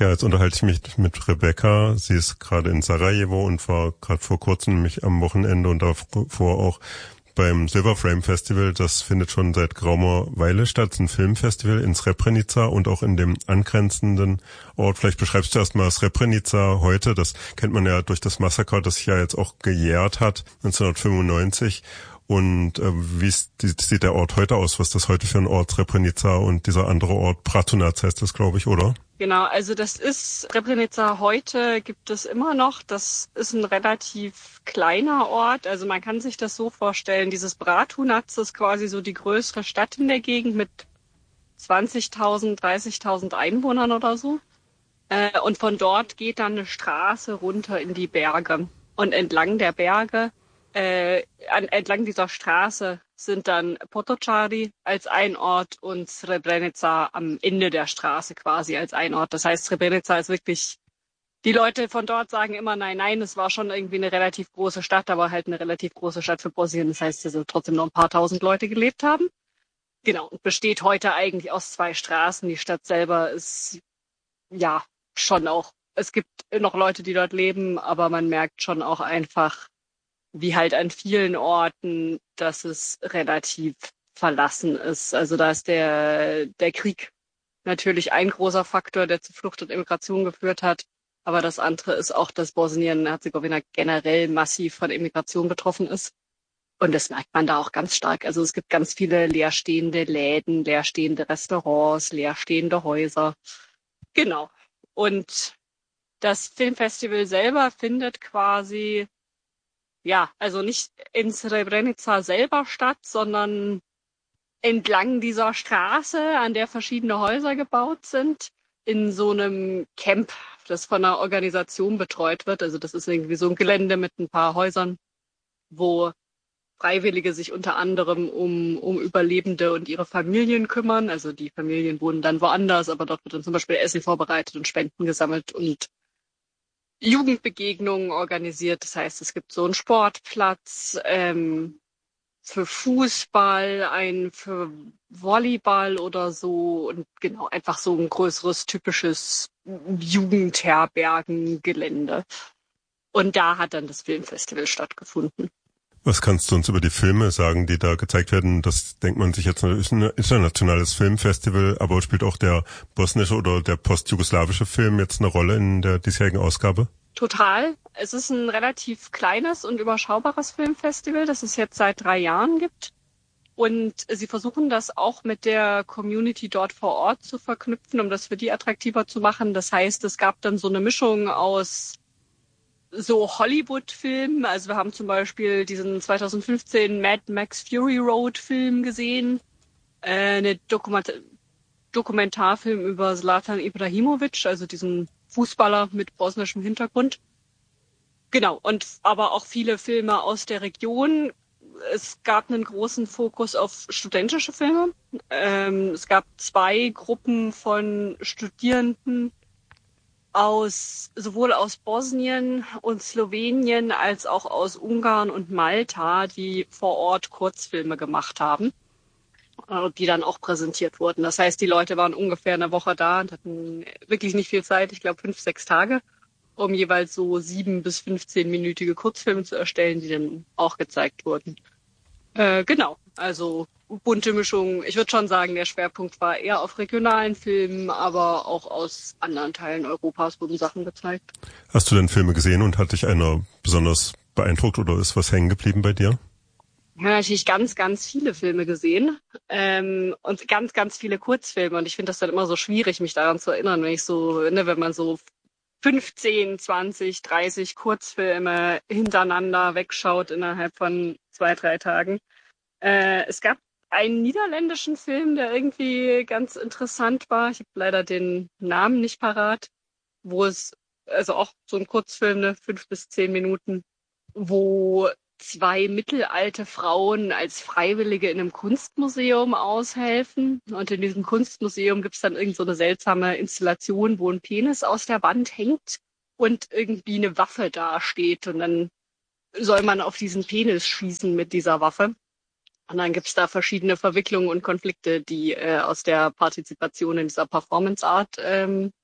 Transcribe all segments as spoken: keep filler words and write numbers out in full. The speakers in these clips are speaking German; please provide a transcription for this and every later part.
Ja, jetzt unterhalte ich mich mit Rebecca. Sie ist gerade in Sarajevo und war gerade vor kurzem, nämlich am Wochenende und davor auch beim Silver Frame Festival. Das findet schon seit geraumer Weile statt. Es ist ein Filmfestival in Srebrenica und auch in dem angrenzenden Ort. Vielleicht beschreibst du erstmal Srebrenica heute. Das kennt man ja durch das Massaker, das sich ja jetzt auch gejährt hat, neunzehnhundertfünfundneunzig. Und äh, wie ist, sieht der Ort heute aus? Was ist das heute für ein Ort, Srebrenica, und dieser andere Ort, Bratunac heißt das, glaube ich, oder? Genau, also das ist, Srebrenica heute gibt es immer noch. Das ist ein relativ kleiner Ort. Also man kann sich das so vorstellen, dieses Bratunac ist quasi so die größere Stadt in der Gegend mit zwanzigtausend, dreißigtausend Einwohnern oder so. Äh, und von dort geht dann eine Straße runter in die Berge. Und entlang der Berge, äh, an, entlang dieser Straße sind dann Potocari als ein Ort und Srebrenica am Ende der Straße quasi als ein Ort. Das heißt, Srebrenica ist wirklich, die Leute von dort sagen immer, nein, nein, es war schon irgendwie eine relativ große Stadt, aber halt eine relativ große Stadt für Bosnien. Das heißt, dass trotzdem noch ein paar tausend Leute gelebt haben. Genau, und besteht heute eigentlich aus zwei Straßen. Die Stadt selber ist, ja, schon auch, es gibt noch Leute, die dort leben, aber man merkt schon auch einfach, wie halt an vielen Orten, dass es relativ verlassen ist. Also da ist der, der Krieg natürlich ein großer Faktor, der zu Flucht und Immigration geführt hat. Aber das andere ist auch, dass Bosnien-Herzegowina generell massiv von Immigration betroffen ist. Und das merkt man da auch ganz stark. Also es gibt ganz viele leerstehende Läden, leerstehende Restaurants, leerstehende Häuser. Genau. Und das Filmfestival selber findet quasi, ja, also nicht in Srebrenica selber statt, sondern entlang dieser Straße, an der verschiedene Häuser gebaut sind, in so einem Camp, das von einer Organisation betreut wird. Also das ist irgendwie so ein Gelände mit ein paar Häusern, wo Freiwillige sich unter anderem um, um Überlebende und ihre Familien kümmern. Also die Familien wohnen dann woanders, aber dort wird dann zum Beispiel Essen vorbereitet und Spenden gesammelt und Jugendbegegnungen organisiert. Das heißt, es gibt so einen Sportplatz ähm, für Fußball, einen für Volleyball oder so und genau einfach so ein größeres typisches Jugendherbergengelände. Und da hat dann das Filmfestival stattgefunden. Was kannst du uns über die Filme sagen, die da gezeigt werden? Das denkt man sich jetzt, ist ein internationales Filmfestival, aber spielt auch der bosnische oder der postjugoslawische Film jetzt eine Rolle in der diesjährigen Ausgabe? Total. Es ist ein relativ kleines und überschaubares Filmfestival, das es jetzt seit drei Jahren gibt. Und sie versuchen das auch mit der Community dort vor Ort zu verknüpfen, um das für die attraktiver zu machen. Das heißt, es gab dann so eine Mischung aus so Hollywood-Filmen. Also wir haben zum Beispiel diesen zweitausendfünfzehn Mad Max Fury Road Film gesehen, äh, eine Dokument- Dokumentarfilm über Zlatan Ibrahimovic, also diesen Fußballer mit bosnischem Hintergrund. Genau, und aber auch viele Filme aus der Region. Es gab einen großen Fokus auf studentische Filme. Ähm, es gab zwei Gruppen von Studierenden aus sowohl aus Bosnien und Slowenien als auch aus Ungarn und Malta, die vor Ort Kurzfilme gemacht haben, die dann auch präsentiert wurden. Das heißt, die Leute waren ungefähr eine Woche da und hatten wirklich nicht viel Zeit, ich glaube fünf, sechs Tage, um jeweils so sieben bis fünfzehnminütige Kurzfilme zu erstellen, die dann auch gezeigt wurden. Äh, genau, also bunte Mischung. Ich würde schon sagen, der Schwerpunkt war eher auf regionalen Filmen, aber auch aus anderen Teilen Europas wurden Sachen gezeigt. Hast du denn Filme gesehen und hat dich einer besonders beeindruckt oder ist was hängen geblieben bei dir? Ich habe natürlich ganz, ganz viele Filme gesehen ähm, und ganz, ganz viele Kurzfilme. Und ich finde das dann immer so schwierig, mich daran zu erinnern, wenn ich so, ne, wenn man so fünfzehn, zwanzig, dreißig Kurzfilme hintereinander wegschaut innerhalb von zwei, drei Tagen. Äh, es gab einen niederländischen Film, der irgendwie ganz interessant war. Ich habe leider den Namen nicht parat, wo es, also auch so ein Kurzfilm, ne, fünf bis zehn Minuten, wo zwei mittelalte Frauen als Freiwillige in einem Kunstmuseum aushelfen. Und in diesem Kunstmuseum gibt es dann irgend so eine seltsame Installation, wo ein Penis aus der Wand hängt und irgendwie eine Waffe dasteht. Und dann soll man auf diesen Penis schießen mit dieser Waffe. Und dann gibt's da verschiedene Verwicklungen und Konflikte, die äh, aus der Partizipation in dieser Performance Art ähm,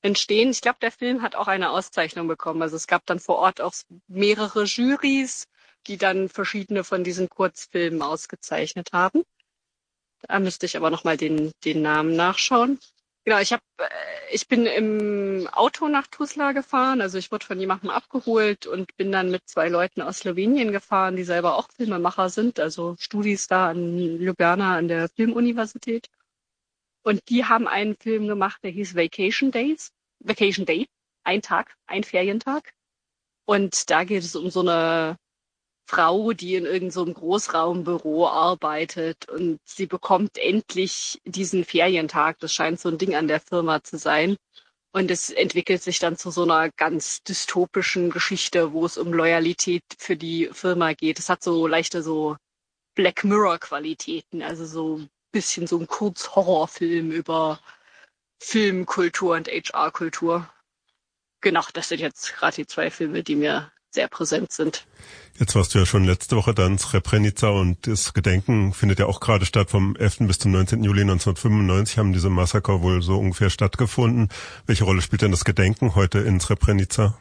entstehen. Ich glaube, der Film hat auch eine Auszeichnung bekommen. Also es gab dann vor Ort auch mehrere Jurys, die dann verschiedene von diesen Kurzfilmen ausgezeichnet haben. Da müsste ich aber nochmal den, den Namen nachschauen. Genau, ich hab, ich bin im Auto nach Tuzla gefahren, also ich wurde von jemandem abgeholt und bin dann mit zwei Leuten aus Slowenien gefahren, die selber auch Filmemacher sind, also Studis da an Ljubljana an der Filmuniversität. Und die haben einen Film gemacht, der hieß Vacation Days, Vacation Day, ein Tag, ein Ferientag. Und da geht es um so eine Frau, die in irgendeinem so Großraumbüro arbeitet und sie bekommt endlich diesen Ferientag. Das scheint so ein Ding an der Firma zu sein. Und es entwickelt sich dann zu so einer ganz dystopischen Geschichte, wo es um Loyalität für die Firma geht. Es hat so leichte so Black Mirror-Qualitäten, also so ein bisschen so ein Kurz-Horrorfilm über Filmkultur und H R-Kultur. Genau, das sind jetzt gerade die zwei Filme, die mir sehr präsent sind. Jetzt warst du ja schon letzte Woche da in Srebrenica und das Gedenken findet ja auch gerade statt. Vom elften bis zum neunzehnten Juli neunzehnhundertfünfundneunzig haben diese Massaker wohl so ungefähr stattgefunden. Welche Rolle spielt denn das Gedenken heute in Srebrenica?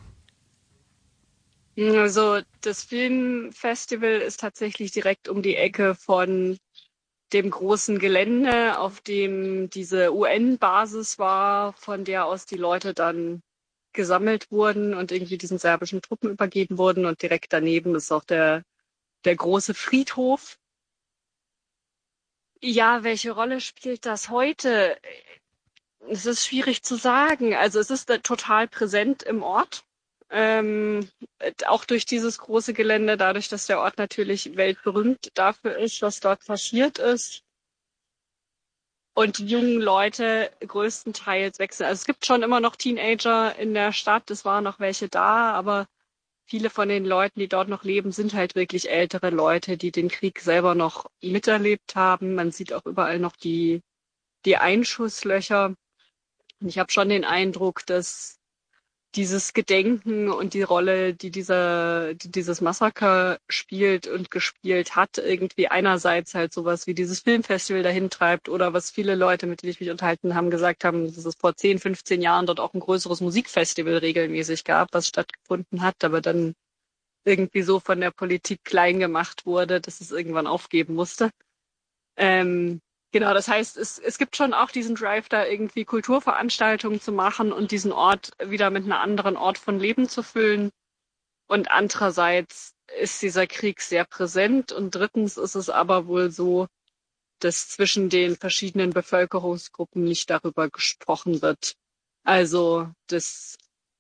Also das Filmfestival ist tatsächlich direkt um die Ecke von dem großen Gelände, auf dem diese U N-Basis war, von der aus die Leute dann gesammelt wurden und irgendwie diesen serbischen Truppen übergeben wurden. Und direkt daneben ist auch der, der große Friedhof. Ja, welche Rolle spielt das heute? Es ist schwierig zu sagen. Also es ist total präsent im Ort. Ähm, auch durch dieses große Gelände, dadurch, dass der Ort natürlich weltberühmt dafür ist, was dort passiert ist. Und die jungen Leute größtenteils wechseln. Also es gibt schon immer noch Teenager in der Stadt, es waren noch welche da, aber viele von den Leuten, die dort noch leben, sind halt wirklich ältere Leute, die den Krieg selber noch miterlebt haben. Man sieht auch überall noch die, die Einschusslöcher. Und ich habe schon den Eindruck, dass dieses Gedenken und die Rolle, die dieser, die dieses Massaker spielt und gespielt hat, irgendwie einerseits halt sowas wie dieses Filmfestival dahin treibt oder was viele Leute, mit denen ich mich unterhalten haben, gesagt haben, dass es vor zehn, fünfzehn Jahren dort auch ein größeres Musikfestival regelmäßig gab, was stattgefunden hat, aber dann irgendwie so von der Politik klein gemacht wurde, dass es irgendwann aufgeben musste. Ähm, Genau, das heißt, es, es gibt schon auch diesen Drive, da irgendwie Kulturveranstaltungen zu machen und diesen Ort wieder mit einem anderen Ort von Leben zu füllen. Und andererseits ist dieser Krieg sehr präsent. Und drittens ist es aber wohl so, dass zwischen den verschiedenen Bevölkerungsgruppen nicht darüber gesprochen wird. Also, dass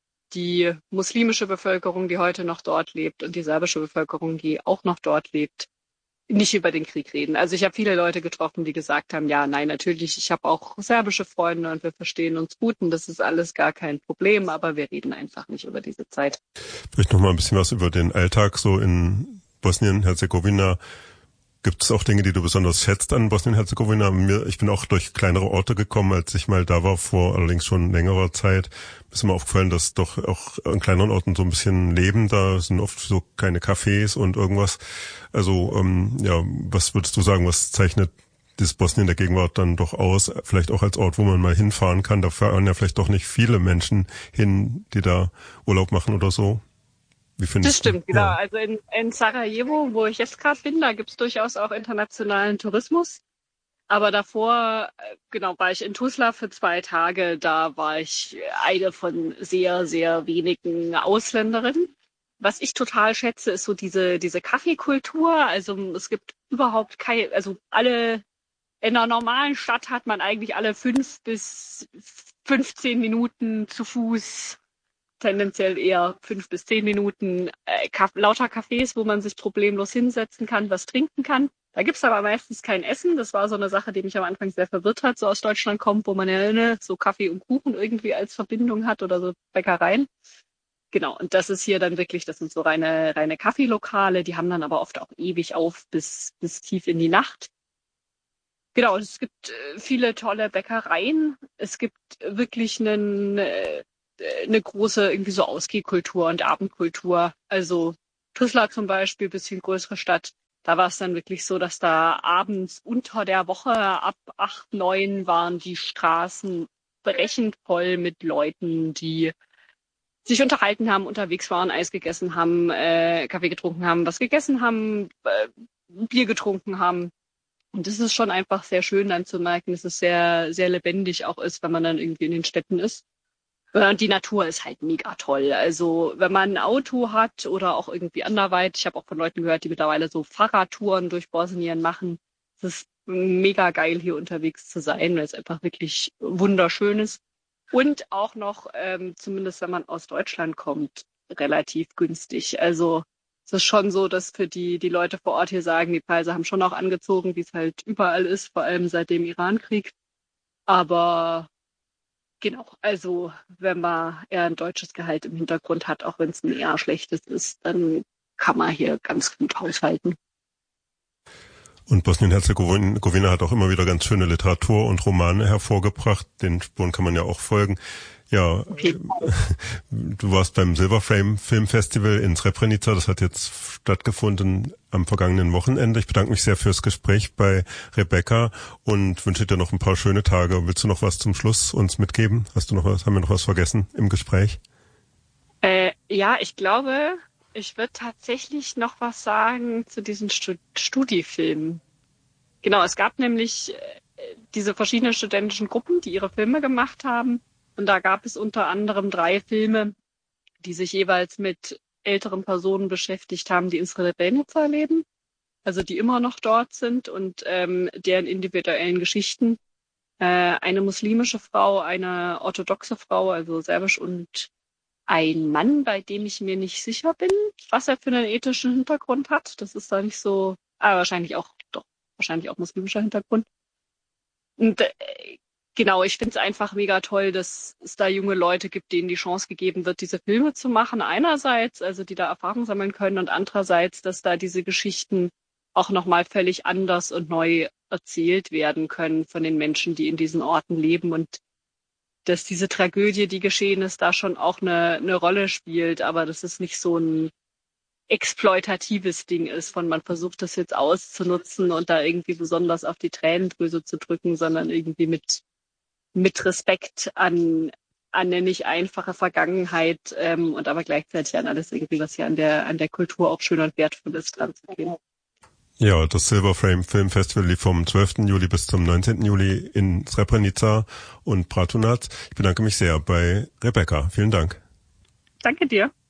die muslimische Bevölkerung, die heute noch dort lebt, und die serbische Bevölkerung, die auch noch dort lebt, nicht über den Krieg reden. Also ich habe viele Leute getroffen, die gesagt haben, ja, nein, natürlich, ich habe auch serbische Freunde und wir verstehen uns gut und das ist alles gar kein Problem, aber wir reden einfach nicht über diese Zeit. Vielleicht noch mal ein bisschen was über den Alltag so in Bosnien-Herzegowina. Gibt es auch Dinge, die du besonders schätzt an Bosnien-Herzegowina? Ich bin auch durch kleinere Orte gekommen, als ich mal da war, vor allerdings schon längerer Zeit. Mir ist mir aufgefallen, dass doch auch an kleineren Orten so ein bisschen Leben da sind, oft so keine Cafés und irgendwas. Also ähm, ja, was würdest du sagen, was zeichnet das Bosnien der Gegenwart dann doch aus? Vielleicht auch als Ort, wo man mal hinfahren kann. Da fahren ja vielleicht doch nicht viele Menschen hin, die da Urlaub machen oder so. Wie findest das stimmt, du? genau. Ja. Also in, in Sarajevo, wo ich jetzt gerade bin, da gibt's durchaus auch internationalen Tourismus. Aber davor, genau, war ich in Tuzla für zwei Tage. Da war ich eine von sehr, sehr wenigen Ausländerinnen. Was ich total schätze, ist so diese, diese Kaffeekultur. Also es gibt überhaupt keine, also alle, in einer normalen Stadt hat man eigentlich alle fünf bis fünfzehn Minuten zu Fuß, tendenziell eher fünf bis zehn Minuten äh, lauter Cafés, wo man sich problemlos hinsetzen kann, was trinken kann. Da gibt's aber meistens kein Essen. Das war so eine Sache, die mich am Anfang sehr verwirrt hat, so aus Deutschland kommt, wo man ja ne, so Kaffee und Kuchen irgendwie als Verbindung hat oder so Bäckereien. Genau, und das ist hier dann wirklich, das sind so reine, reine Kaffeelokale, die haben dann aber oft auch ewig auf bis, bis tief in die Nacht. Genau, es gibt äh, viele tolle Bäckereien. Es gibt wirklich einen äh, eine große irgendwie so Ausgehkultur und Abendkultur. Also Tuzla zum Beispiel, bisschen größere Stadt. Da war es dann wirklich so, dass da abends unter der Woche ab acht, neun waren die Straßen brechend voll mit Leuten, die sich unterhalten haben, unterwegs waren, Eis gegessen haben, äh, Kaffee getrunken haben, was gegessen haben, äh, Bier getrunken haben. Und das ist schon einfach sehr schön dann zu merken, dass es sehr, sehr lebendig auch ist, wenn man dann irgendwie in den Städten ist. Und die Natur ist halt mega toll. Also wenn man ein Auto hat oder auch irgendwie anderweit, ich habe auch von Leuten gehört, die mittlerweile so Fahrradtouren durch Bosnien machen. Es ist mega geil, hier unterwegs zu sein, weil es einfach wirklich wunderschön ist. Und auch noch, ähm, zumindest wenn man aus Deutschland kommt, relativ günstig. Also es ist schon so, dass für die, die Leute vor Ort hier sagen, die Preise haben schon auch angezogen, wie es halt überall ist, vor allem seit dem Irankrieg. Aber genau, also wenn man eher ein deutsches Gehalt im Hintergrund hat, auch wenn es ein eher schlechtes ist, dann kann man hier ganz gut haushalten. Und Bosnien-Herzegowina hat auch immer wieder ganz schöne Literatur und Romane hervorgebracht. Den Spuren kann man ja auch folgen. Ja, okay. Du warst beim Silverframe Film Festival in Srebrenica. Das hat jetzt stattgefunden am vergangenen Wochenende. Ich bedanke mich sehr fürs Gespräch bei Rebecca und wünsche dir noch ein paar schöne Tage. Willst du noch was zum Schluss uns mitgeben? Hast du noch was? Haben wir noch was vergessen im Gespräch? Äh, ja, ich glaube, ich würde tatsächlich noch was sagen zu diesen Stud- Studifilmen. Genau, es gab nämlich äh, diese verschiedenen studentischen Gruppen, die ihre Filme gemacht haben. Und da gab es unter anderem drei Filme, die sich jeweils mit älteren Personen beschäftigt haben, die in Srebrenica leben, also die immer noch dort sind und ähm, deren individuellen Geschichten. Äh, eine muslimische Frau, eine orthodoxe Frau, also serbisch, und ein Mann, bei dem ich mir nicht sicher bin, was er für einen ethischen Hintergrund hat. Das ist da nicht so, ah, wahrscheinlich auch, doch, wahrscheinlich auch muslimischer Hintergrund. Und äh, genau, ich finde es einfach mega toll, dass es da junge Leute gibt, denen die Chance gegeben wird, diese Filme zu machen. Einerseits, also die da Erfahrung sammeln können, und andererseits, dass da diese Geschichten auch nochmal völlig anders und neu erzählt werden können von den Menschen, die in diesen Orten leben, und dass diese Tragödie, die geschehen ist, da schon auch eine, eine Rolle spielt, aber dass es nicht so ein exploitatives Ding ist, von man versucht das jetzt auszunutzen und da irgendwie besonders auf die Tränendrüse zu drücken, sondern irgendwie mit mit Respekt an, an eine nicht einfache Vergangenheit ähm, und aber gleichzeitig an alles irgendwie, was hier an der, an der Kultur auch schön und wertvoll ist, dran zu gehen. Ja, das Silverframe Film Festival lief vom zwölften Juli bis zum neunzehnten Juli in Srebrenica und Bratunac. Ich bedanke mich sehr bei Rebecca. Vielen Dank. Danke dir.